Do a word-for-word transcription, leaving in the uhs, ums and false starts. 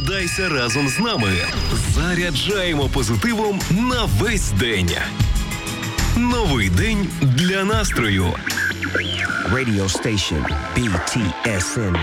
Прокидайся разом з нами. Заряджаємо позитивом на весь день. Новий день для настрою. Radio station B T S N